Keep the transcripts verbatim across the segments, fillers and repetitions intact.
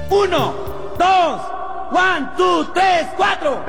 Uno, dos, one, two, tres, cuatro.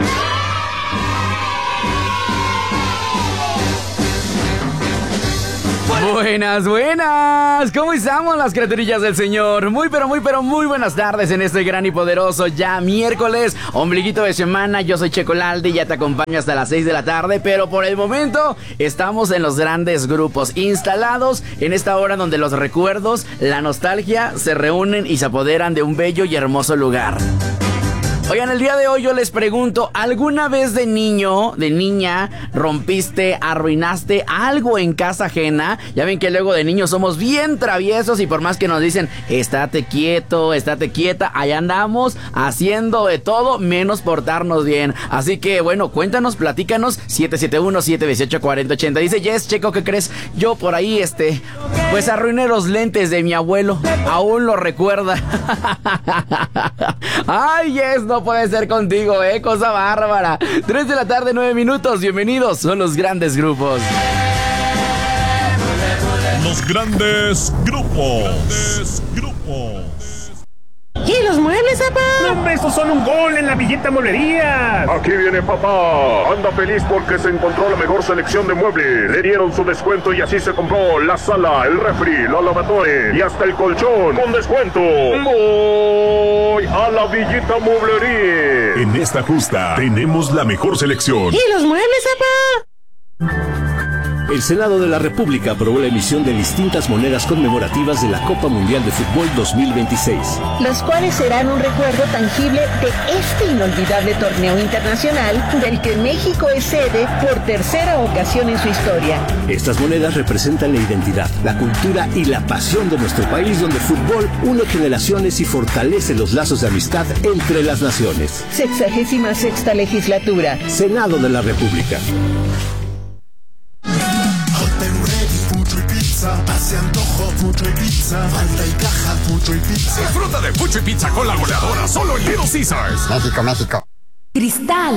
Buenas, buenas. ¿Cómo estamos las criaturillas del Señor? Muy, pero muy, pero muy buenas tardes en este gran y poderoso ya miércoles, ombliguito de semana. Yo soy Checo Lalde y ya te acompaño hasta las seis de la tarde. Pero por el momento estamos en los grandes grupos, instalados en esta hora donde los recuerdos, la nostalgia se reúnen y se apoderan de un bello y hermoso lugar. Oigan, el día de hoy yo les pregunto, ¿alguna vez de niño, de niña, rompiste, arruinaste algo en casa ajena? Ya ven que luego de niños somos bien traviesos y por más que nos dicen, estate quieto, estate quieta, allá andamos haciendo de todo menos portarnos bien. Así que, bueno, cuéntanos, platícanos, siete siete uno, siete uno ocho, cuatro cero ocho cero. Dice, Yes, Checo, ¿qué crees? Yo por ahí, este, pues arruiné los lentes de mi abuelo. Aún lo recuerda. Ay, Yes, no puede ser contigo, eh, cosa bárbara. Tres de la tarde, nueve minutos. Bienvenidos, son los grandes grupos. Los grandes grupos. Grandes grupos. ¿Y los muebles, papá? No, hombre, estos son un gol en la Villita Mueblería. Aquí viene papá. Anda feliz porque se encontró la mejor selección de muebles. Le dieron su descuento y así se compró la sala, el refri, la lavadora y hasta el colchón con descuento. Voy a la Villita Mueblería. En esta justa tenemos la mejor selección. ¿Y los muebles, papá? El Senado de la República aprobó la emisión de distintas monedas conmemorativas de la Copa Mundial de Fútbol dos mil veintiséis. Las cuales serán un recuerdo tangible de este inolvidable torneo internacional del que México es sede por tercera ocasión en su historia. Estas monedas representan la identidad, la cultura y la pasión de nuestro país, donde el fútbol une generaciones y fortalece los lazos de amistad entre las naciones. Sexagésima sexta legislatura. Senado de la República. Pase antojo, Fucho y Pizza. Falta y caja, Fucho y Pizza. Disfruta de Fucho y Pizza con la goleadora solo en Little Caesars. México, México. Cristal.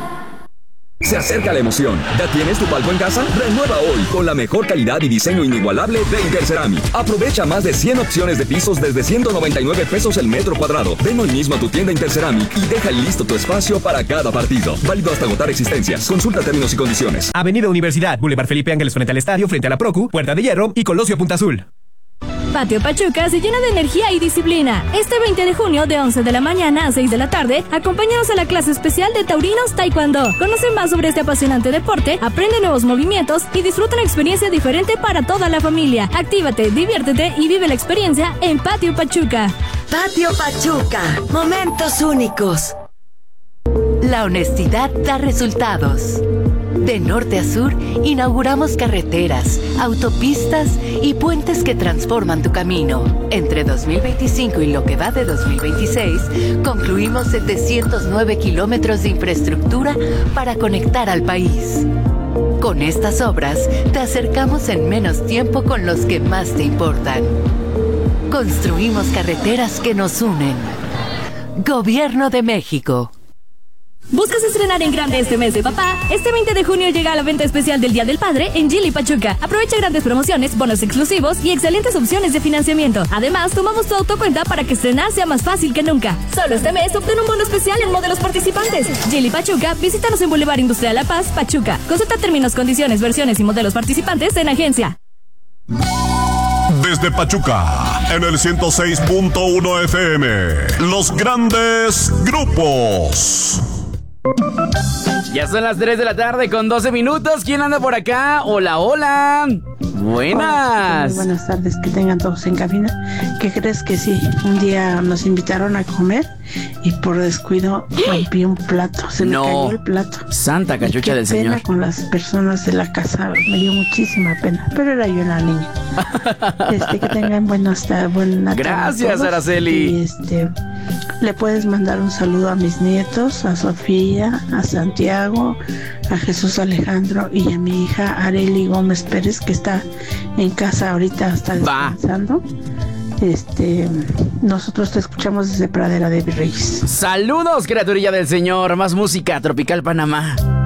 Se acerca la emoción. ¿Ya tienes tu palco en casa? Renueva hoy con la mejor calidad y diseño inigualable de Interceramic. Aprovecha más de cien opciones de pisos desde ciento noventa y nueve pesos el metro cuadrado. Ven hoy mismo a tu tienda Interceramic y deja listo tu espacio para cada partido. Válido hasta agotar existencias. Consulta términos y condiciones. Avenida Universidad, Boulevard Felipe Ángeles frente al estadio, frente a la Procu, Puerta de Hierro y Colosio Punta Azul. Patio Pachuca se llena de energía y disciplina. Este veinte de junio de once de la mañana a seis de la tarde, acompáñanos a la clase especial de Taurinos Taekwondo. Conoce más sobre este apasionante deporte, aprende nuevos movimientos y disfruta una experiencia diferente para toda la familia. Actívate, diviértete y vive la experiencia en Patio Pachuca. Patio Pachuca, momentos únicos. La honestidad da resultados. De norte a sur, inauguramos carreteras, autopistas y puentes que transforman tu camino. Entre dos mil veinticinco y lo que va de dos mil veintiséis, concluimos setecientos nueve kilómetros de infraestructura para conectar al país. Con estas obras, te acercamos en menos tiempo con los que más te importan. Construimos carreteras que nos unen. Gobierno de México. ¿Buscas estrenar en grande este mes de papá? Este veinte de junio llega la venta especial del Día del Padre en Gili Pachuca. Aprovecha grandes promociones, bonos exclusivos y excelentes opciones de financiamiento. Además, tomamos tu autocuenta para que estrenar sea más fácil que nunca. Solo este mes obtén un bono especial en modelos participantes. Gili Pachuca, visítanos en Boulevard Industrial La Paz, Pachuca. Consulta términos, condiciones, versiones y modelos participantes en agencia. Desde Pachuca, en el ciento seis punto uno F M, los grandes grupos. Ya son las tres de la tarde con doce minutos. ¿Quién anda por acá? Hola, hola. Buenas. Hola, buenas tardes, que tengan todos en cabina. ¿Qué crees que sí? Un día nos invitaron a comer y por descuido rompí un plato. Se me no. cayó el plato. Santa cachucha del Señor. Señor. Con las personas de la casa me dio muchísima pena, pero era yo la niña. Este, que tengan buenas tardes. Buena Gracias, tarde Araceli. Y este, le puedes mandar un saludo a mis nietos, a Sofía, a Santiago, a Jesús Alejandro y a mi hija Areli Gómez Pérez, que está en casa ahorita, está descansando. Este, nosotros te escuchamos desde Pradera de Virreyes. Saludos, criaturilla del Señor. Más música, Tropical Panamá.